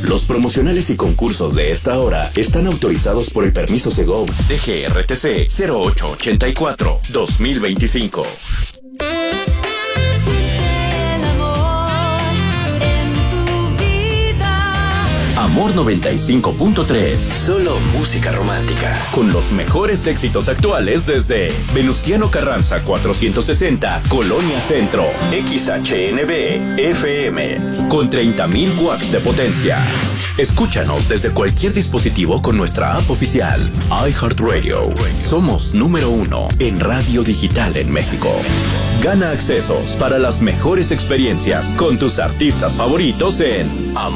Los promocionales y concursos de esta hora están autorizados por el permiso Segov DGRTC 0884-2025. Amor 95.3, solo música romántica. Con los mejores éxitos actuales desde Venustiano Carranza 460, Colonia Centro, XHNB, FM, con 30,000 watts de potencia. Escúchanos desde cualquier dispositivo con nuestra app oficial, iHeartRadio. Somos número 1 en radio digital en México. Gana accesos para las mejores experiencias con tus artistas favoritos en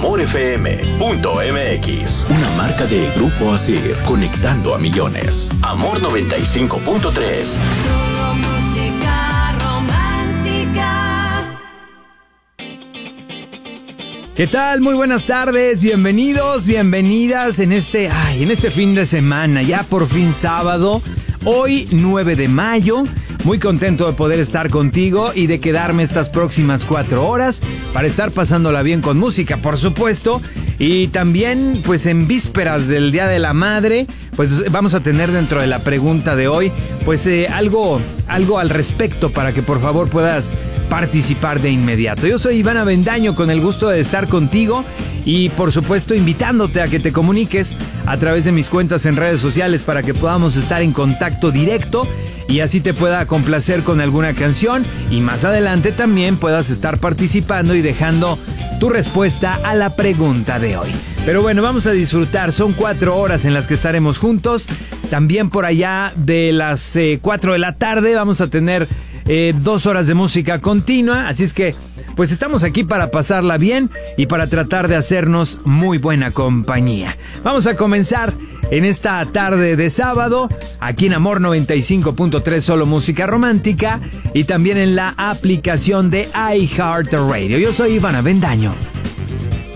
amorfm.mx. Una marca de Grupo Asir, conectando a millones. Amor 95.3. Solo música romántica. ¿Qué tal? Muy buenas tardes, bienvenidos, bienvenidas en este fin de semana, ya por fin sábado, hoy 9 de mayo. Muy contento de poder estar contigo y de quedarme estas próximas 4 horas para estar pasándola bien con música, por supuesto. Y también, pues en vísperas del Día de la Madre, pues vamos a tener dentro de la pregunta de hoy, pues algo al respecto para que por favor puedas participar de inmediato. Yo soy Iván Avendaño, con el gusto de estar contigo y por supuesto invitándote a que te comuniques a través de mis cuentas en redes sociales para que podamos estar en contacto directo y así te pueda complacer con alguna canción y más adelante también puedas estar participando y dejando tu respuesta a la pregunta de hoy. Pero bueno, vamos a disfrutar, son 4 horas en las que estaremos juntos. También por allá de las 4 de la tarde vamos a tener 2 horas de música continua, así es que pues estamos aquí para pasarla bien y para tratar de hacernos muy buena compañía. Vamos a comenzar en esta tarde de sábado, aquí en Amor 95.3, solo música romántica, y también en la aplicación de iHeartRadio. Yo soy Iván Avendaño.